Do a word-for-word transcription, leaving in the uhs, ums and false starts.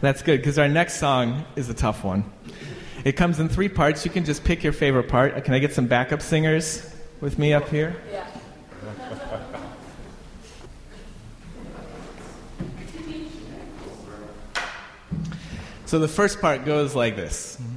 That's good, because our next song is a tough one. It comes in three parts. You can just pick your favorite part. Can I get some backup singers with me up here? Yeah. So the first part goes like this.